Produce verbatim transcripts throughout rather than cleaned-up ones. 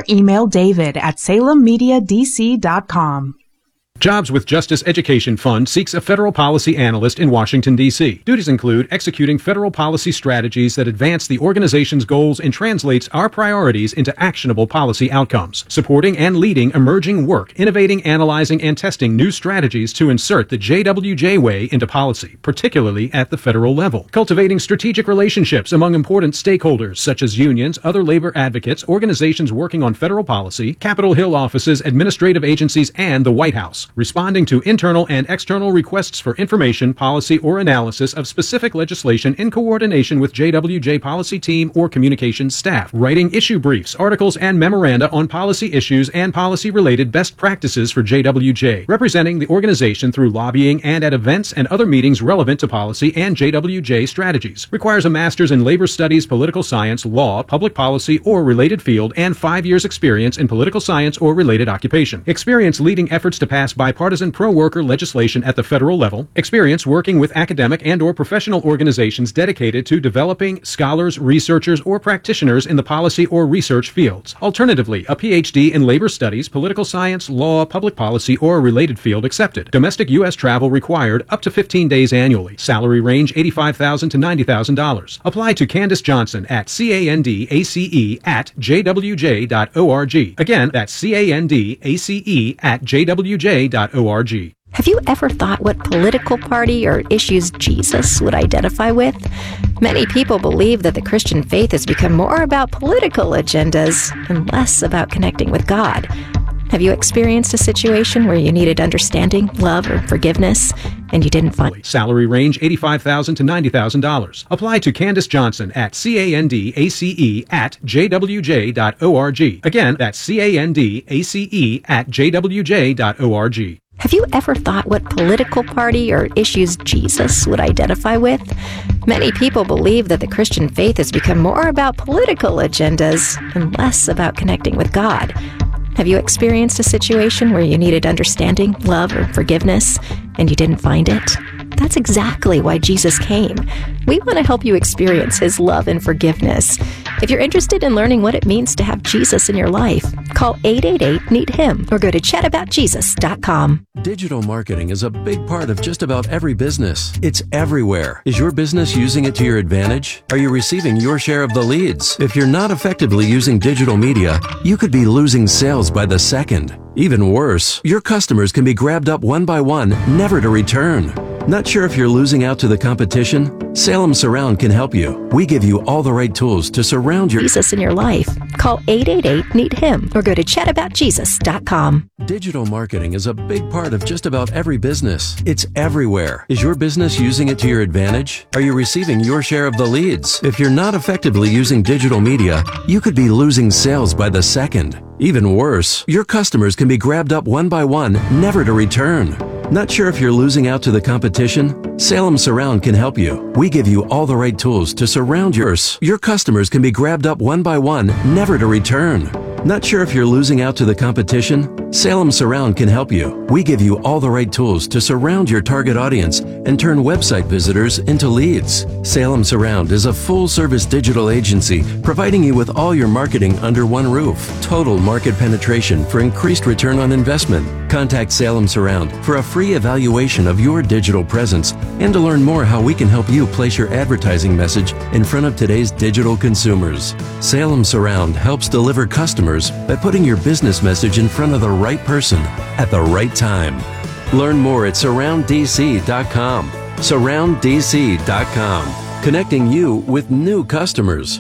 email David at salem media d c dot com. Jobs with Justice Education Fund seeks a federal policy analyst in Washington, D C Duties include executing federal policy strategies that advance the organization's goals and translates our priorities into actionable policy outcomes, supporting and leading emerging work, innovating, analyzing, and testing new strategies to insert the J W J way into policy, particularly at the federal level, cultivating strategic relationships among important stakeholders such as unions, other labor advocates, organizations working on federal policy, Capitol Hill offices, administrative agencies, and the White House, responding to internal and external requests for information, policy, or analysis of specific legislation in coordination with J W J policy team or communications staff, writing issue briefs, articles, and memoranda on policy issues and policy-related best practices for J W J, representing the organization through lobbying and at events and other meetings relevant to policy and J W J strategies, requires a master's in labor studies, political science, law, public policy, or related field, and five years experience in political science or related occupation, experience leading efforts to pass bipartisan pro-worker legislation at the federal level, experience working with academic and or professional organizations dedicated to developing scholars, researchers, or practitioners in the policy or research fields. Alternatively, a P H D in labor studies, political science, law, public policy, or a related field accepted. Domestic U S travel required up to fifteen days annually. Salary range eighty-five thousand dollars to ninety thousand dollars. Apply to Candace Johnson at C-A-N-D-A-C-E at j w j dot org. Again, that's C-A-N-D-A-C-E at j w j dot org. Have you ever thought what political party or issues Jesus would identify with? Many people believe that the Christian faith has become more about political agendas and less about connecting with God. Have you experienced a situation where you needed understanding, love, or forgiveness, and you didn't find... Salary range eighty-five thousand dollars to ninety thousand dollars. Apply to Candace Johnson at C-A-N-D-A-C-E at j w j dot org. Again, that's C-A-N-D-A-C-E at j w j dot org. Have you ever thought what political party or issues Jesus would identify with? Many people believe that the Christian faith has become more about political agendas and less about connecting with God. Have you experienced a situation where you needed understanding, love, or forgiveness, and you didn't find it? That's exactly why Jesus came. We want to help you experience His love and forgiveness. If you're interested in learning what it means to have Jesus in your life, call eight eight eight, N E E D, H I M or go to chat about jesus dot com. Digital marketing is a big part of just about every business. It's everywhere. Is your business using it to your advantage? Are you receiving your share of the leads? If you're not effectively using digital media, you could be losing sales by the second. Even worse, your customers can be grabbed up one by one, never to return. Not sure if you're losing out to the competition? Salem Surround can help you. We give you all the right tools to surround your Jesus in your life. Call eight eight eight, N E E D, H I M or go to chat about jesus dot com. Digital marketing is a big part of just about every business. It's everywhere. Is your business using it to your advantage? Are you receiving your share of the leads? If you're not effectively using digital media, you could be losing sales by the second. Even worse, your customers can be grabbed up one by one, never to return. Not sure if you're losing out to the competition? Salem Surround can help you. We give you all the right tools to surround yours. Your customers can be grabbed up one by one, never to return. Not sure if you're losing out to the competition? Salem Surround can help you. We give you all the right tools to surround your target audience and turn website visitors into leads. Salem Surround is a full-service digital agency providing you with all your marketing under one roof. Total market penetration for increased return on investment. Contact Salem Surround for a free evaluation of your digital presence and to learn more how we can help you place your advertising message in front of today's digital consumers. Salem Surround helps deliver customers by putting your business message in front of the right person at the right time. Learn more at surround d c dot com. surround d c dot com. Connecting you with new customers.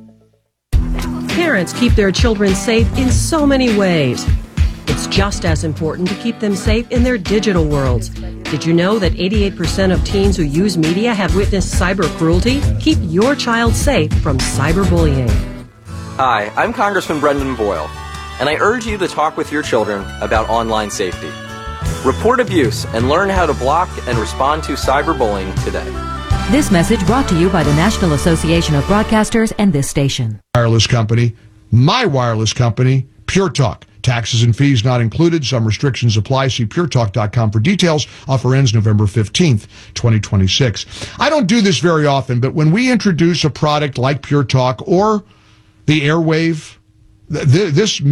Parents keep their children safe in so many ways. It's just as important to keep them safe in their digital worlds. Did you know that eighty-eight percent of teens who use media have witnessed cyber cruelty? Keep your child safe from cyberbullying. Hi, I'm Congressman Brendan Boyle, and I urge you to talk with your children about online safety. Report abuse and learn how to block and respond to cyberbullying today. This message brought to you by the National Association of Broadcasters and this station. Wireless company, my wireless company, Pure Talk. Taxes and fees not included. Some restrictions apply. See pure talk dot com for details. Offer ends November fifteenth, twenty twenty-six. I don't do this very often, but when we introduce a product like Pure Talk or the Airwave, th- th- this